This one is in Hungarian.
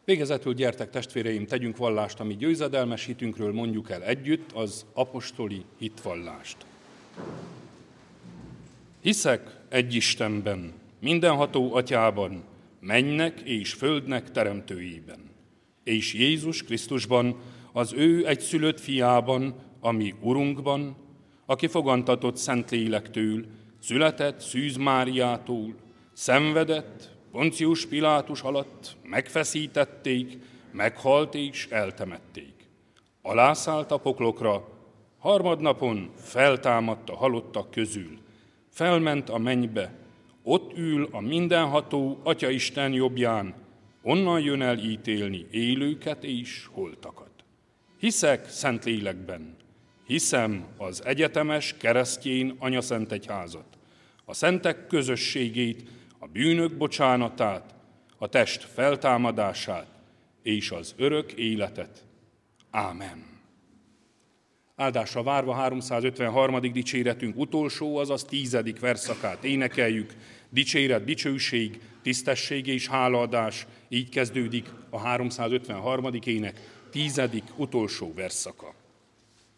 Végezetül gyertek, testvéreim, tegyünk vallást, ami győzedelmes hitünkről mondjuk el együtt, az apostoli hitvallást. Hiszek egy Istenben, mindenható Atyában, mennynek és földnek teremtőjében, és Jézus Krisztusban, az ő egyszülött fiában, ami Urunkban, aki fogantatott Szentlélektől, született Szűz Máriától, szenvedett, Poncius Pilátus alatt megfeszítették, meghalt és eltemették. Alászállt a poklokra, harmadnapon feltámadt a halottak közül, felment a mennybe, ott ül a mindenható Atyaisten jobbján, onnan jön el ítélni élőket és holtakat. Hiszek Szentlélekben, hiszem az egyetemes keresztjén anyaszentegyházat, a szentek közösségét, a bűnök bocsánatát, a test feltámadását és az örök életet. Ámen. Áldásra várva 353. dicséretünk utolsó, azaz 10. versszakát énekeljük. Dicséret, dicsőség, tisztesség és hálaadás. Így kezdődik a 353. ének 10. utolsó versszaka.